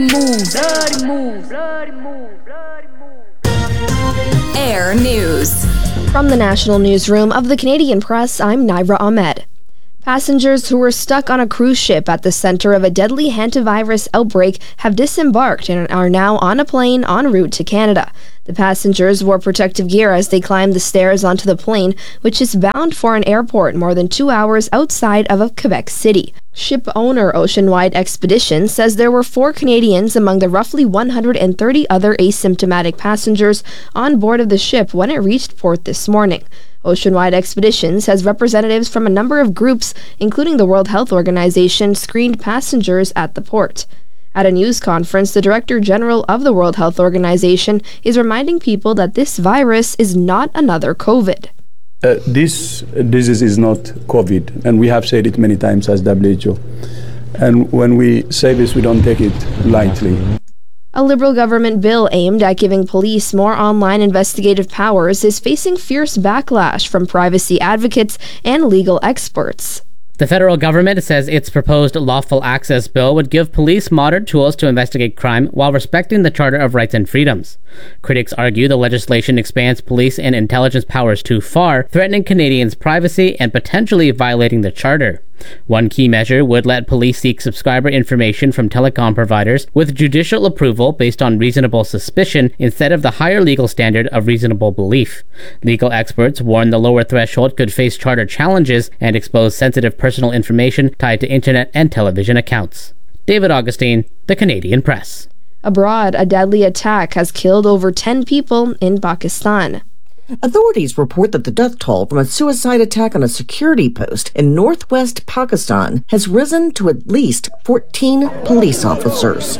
Air News. From the National Newsroom of the Canadian Press, I'm Naira Ahmed. Passengers who were stuck on a cruise ship at the center of a deadly hantavirus outbreak have disembarked and are now on a plane en route to Canada. The passengers wore protective gear as they climbed the stairs onto the plane, which is bound for an airport more than 2 hours outside of Quebec City. Ship owner Oceanwide Expeditions says there were 4 Canadians among the roughly 130 other asymptomatic passengers on board of the ship when it reached port this morning. Oceanwide Expeditions has representatives from a number of groups, including the World Health Organization, screened passengers at the port. At a news conference, the Director General of the World Health Organization is reminding people that this virus is not another COVID. This disease is not COVID, and we have said it many times as WHO. And when we say this, we don't take it lightly. A Liberal government bill aimed at giving police more online investigative powers is facing fierce backlash from privacy advocates and legal experts. The federal government says its proposed lawful access bill would give police modern tools to investigate crime while respecting the Charter of Rights and Freedoms. Critics argue the legislation expands police and intelligence powers too far, threatening Canadians' privacy and potentially violating the Charter. One key measure would let police seek subscriber information from telecom providers with judicial approval based on reasonable suspicion instead of the higher legal standard of reasonable belief. Legal experts warn the lower threshold could face charter challenges and expose sensitive personal information tied to internet and television accounts. David Augustine, The Canadian Press. Abroad, a deadly attack has killed over 10 people in Pakistan. Authorities report that the death toll from a suicide attack on a security post in northwest Pakistan has risen to at least 14 police officers.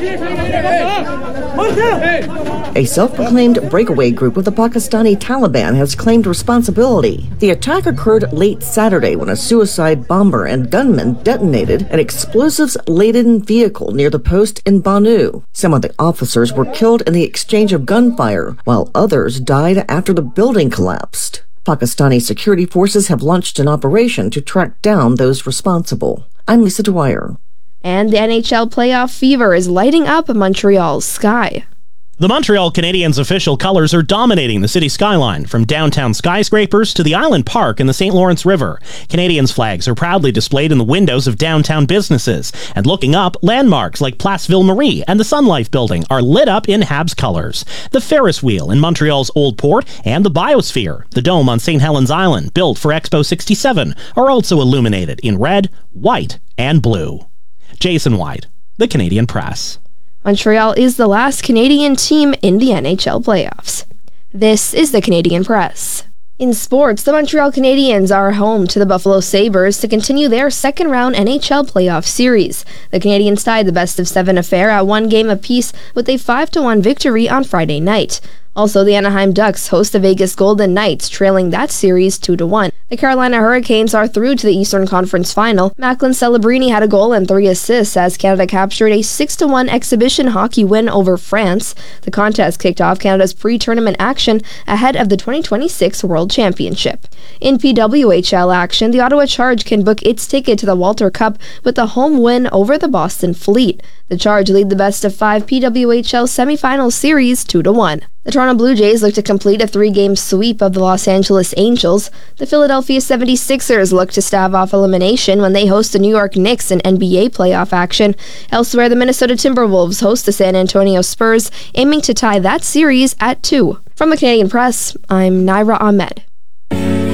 A self-proclaimed breakaway group of the Pakistani Taliban has claimed responsibility. The attack occurred late Saturday when a suicide bomber and gunman detonated an explosives-laden vehicle near the post in Banu. Some of the officers were killed in the exchange of gunfire, while others died after the building collapsed. Pakistani security forces have launched an operation to track down those responsible. I'm Lisa Dwyer. And the NHL playoff fever is lighting up Montreal's sky. The Montreal Canadiens' official colors are dominating the city skyline, from downtown skyscrapers to the Island Park and the St. Lawrence River. Canadiens flags are proudly displayed in the windows of downtown businesses. And looking up, landmarks like Place Ville-Marie and the Sun Life Building are lit up in Habs colors. The Ferris wheel in Montreal's Old Port and the Biosphere, the dome on St. Helens Island, built for Expo 67, are also illuminated in red, white, and blue. Jason White, The Canadian Press. Montreal is the last Canadian team in the NHL playoffs. This is the Canadian Press. In sports, the Montreal Canadiens are home to the Buffalo Sabres to continue their second-round NHL playoff series. The Canadiens tied the best-of-7 affair at 1 game apiece with a 5-1 victory on Friday night. Also, the Anaheim Ducks host the Vegas Golden Knights, trailing that series 2-1. The Carolina Hurricanes are through to the Eastern Conference Final. Macklin Celebrini had a goal and 3 assists as Canada captured a 6-1 exhibition hockey win over France. The contest kicked off Canada's pre-tournament action ahead of the 2026 World Championship. In PWHL action, the Ottawa Charge can book its ticket to the Walter Cup with a home win over the Boston Fleet. The Charge lead the best-of-5 PWHL semifinal series 2-1. The Toronto Blue Jays look to complete a 3-game sweep of the Los Angeles Angels. The Philadelphia 76ers look to stave off elimination when they host the New York Knicks in NBA playoff action. Elsewhere, the Minnesota Timberwolves host the San Antonio Spurs, aiming to tie that series at 2. From the Canadian Press, I'm Naira Ahmed.